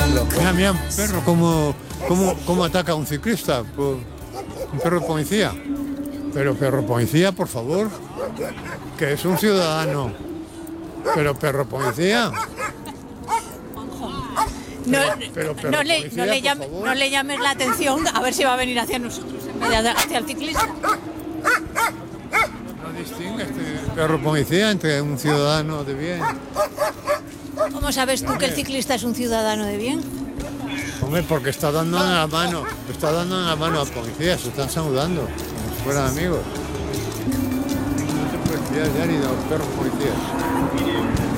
Mira, mira, un perro, cómo ataca a un ciclista. Un perro policía. Pero perro policía, por favor, que es un ciudadano. Pero perro policía. No, Pero no le, policía, por favor. no le llames la atención a ver si va a venir hacia nosotros en vez de hacia el ciclista. No distingue este perro policía entre un ciudadano de bien. ¿Cómo sabes tú que el ciclista es un ciudadano de bien? Hombre, porque está dando la mano al policía, se están saludando, como si fueran amigos. No se puede fiar ya ni de los perros policías.